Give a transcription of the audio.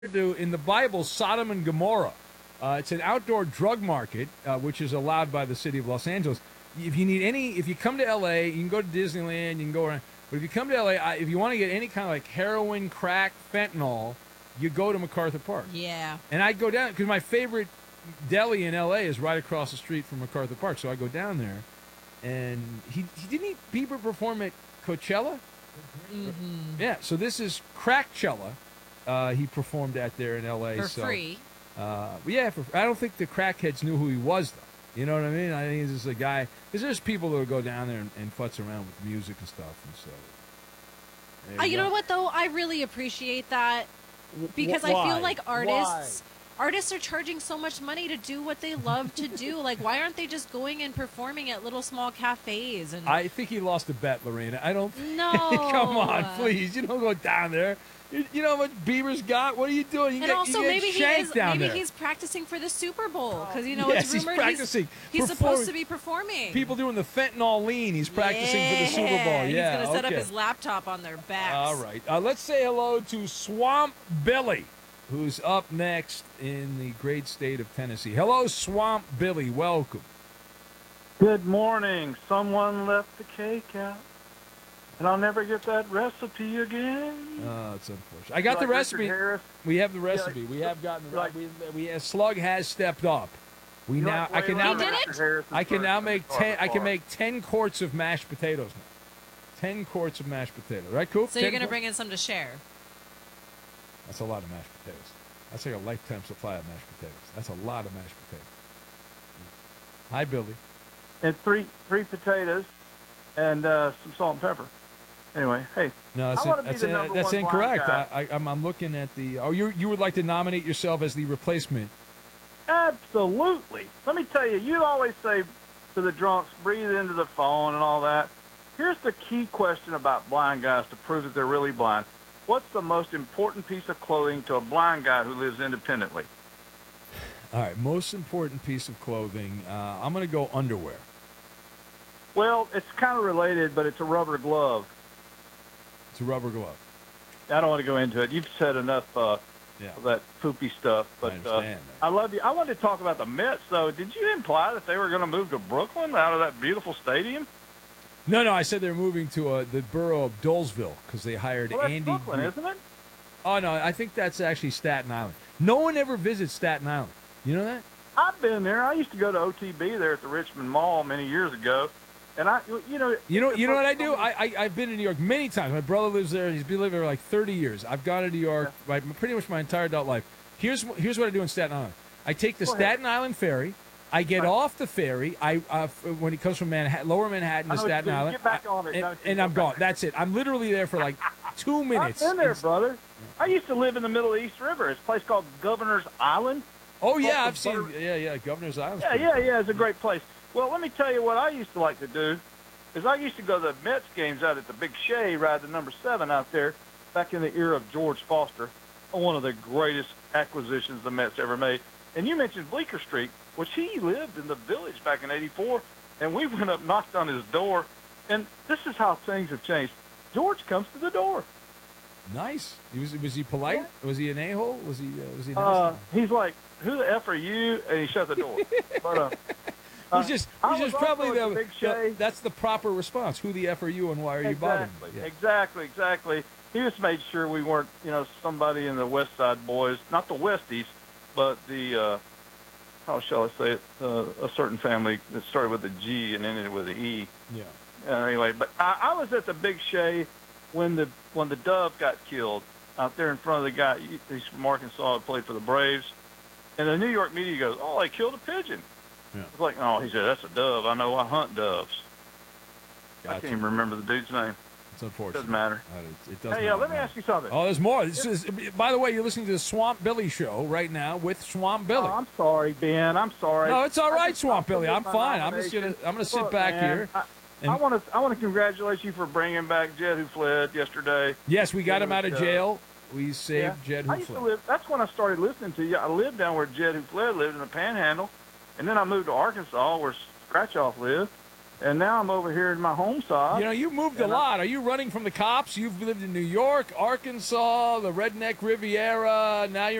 to, in the Bible, Sodom and Gomorrah. It's an outdoor drug market, which is allowed by the city of Los Angeles. If you come to L.A., you can go to Disneyland, you can go around. But if you come to L.A., if you want to get any kind of like heroin, crack, fentanyl, you go to MacArthur Park. Yeah. And I go down because my favorite deli in L.A. is right across the street from MacArthur Park. So I go down there, and didn't Bieber perform at Coachella? Mm-hmm. Yeah. So this is Crackchella. He performed at there in L.A. For free. I don't think the crackheads knew who he was, though. You know what I mean? I think he's just a guy. Because there's people who go down there and futz around with music and stuff. And so, you know what, though? I really appreciate that. Because I feel like artists are charging so much money to do what they love to do. Like, why aren't they just going and performing at little small cafes? And I think he lost a bet, Lorena. I don't. No. Come on, please. You don't go down there. You know what Bieber's got? What are you doing? Maybe he's practicing for the Super Bowl because yes, it's rumored he's practicing. He's supposed to be performing. People doing the fentanyl lean. He's practicing for the Super Bowl. Yeah, he's going to set up his laptop on their backs. All right. Let's say hello to Swamp Billy, who's up next in the great state of Tennessee. Hello, Swamp Billy. Welcome. Good morning. Someone left the cake out. And I'll never get that recipe again. Oh, it's unfortunate. I got the recipe. We have the recipe. We have gotten the recipe. Slug has stepped up. I can now make 10. I can make 10 quarts of mashed potatoes now. 10 quarts of mashed potatoes. Right, Coop? So you're going to bring in some to share. That's a lot of mashed potatoes. That's like a lifetime supply of mashed potatoes. That's a lot of mashed potatoes. Hi, Billy. And three potatoes and some salt and pepper. Anyway, hey. No, that's incorrect. I'm looking at the. Oh, you would like to nominate yourself as the replacement? Absolutely. Let me tell you, you always say to the drunks, breathe into the phone and all that. Here's the key question about blind guys to prove that they're really blind. What's the most important piece of clothing to a blind guy who lives independently? All right, most important piece of clothing. I'm going to go underwear. Well, it's kind of related, but it's a rubber glove. It's a rubber glove. I don't want to go into it. You've said enough of that poopy stuff. But I understand. I love you. I wanted to talk about the Mets, though. Did you imply that they were going to move to Brooklyn out of that beautiful stadium? No, I said they're moving to the borough of Dolesville because they hired that's Andy. Brooklyn, isn't it? Oh, no, I think that's actually Staten Island. No one ever visits Staten Island. You know that? I've been there. I used to go to OTB there at the Richmond Mall many years ago. And you know what I do? I've been to New York many times. My brother lives there. He's been living there like 30 years. I've gone to New York pretty much my entire adult life. Here's what I do in Staten Island. I take the Staten Island ferry. I get off the ferry. When it comes from Lower Manhattan to Staten Island, get back on it, and I'm gone. That's it. I'm literally there for like 2 minutes. I've been there, brother. I used to live in the Middle East River. It's a place called Governor's Island. Oh yeah, I've seen. Yeah, Governor's Island. Yeah. It's a great place. Well, let me tell you what I used to like to do, is I used to go to the Mets games out at the Big Shea, ride the number 7 out there, back in the era of George Foster, one of the greatest acquisitions the Mets ever made. And you mentioned Bleecker Street, which he lived in the Village back in '84, and we went up, knocked on his door, and this is how things have changed. George comes to the door. Nice. Was he polite? Yeah. Was he an a-hole? Was he nice? He's like, who the F are you? And he shut the door. But Which is probably that's the proper response. Who the F are you and why are you bothering me? Yeah. Exactly. He just made sure we weren't, somebody in the West Side Boys, not the Westies, but the, how shall I say it, a certain family that started with a G and ended with an E. Yeah. Anyway, but I was at the Big Shea when the Dove got killed out there in front of the guy. He's from Arkansas, played for the Braves. And the New York media goes, oh, they killed a pigeon. Yeah. It's like, oh, he said, that's a dove. I know I hunt doves. Gotcha. I can't even remember the dude's name. It's unfortunate. Doesn't matter. It doesn't. Hey, let me ask you something. Oh, there's more. By the way, you're listening to the Swamp Billy Show right now with Swamp Billy. Oh, I'm sorry, Ben. I'm sorry. No, it's all right, Swamp Billy. I'm fine. I'm gonna sit back here. I want to congratulate you for bringing back Jed Who Fled yesterday. Yes, we got him out of jail. We saved Jed Who Fled. That's when I started listening to you. I lived down where Jed Who Fled lived in the Panhandle, and then I moved to Arkansas where Scratch Off lived. And now I'm over here in my home side. You know, you moved a lot. Are you running from the cops? You've lived in New York, Arkansas, the Redneck Riviera. Now you're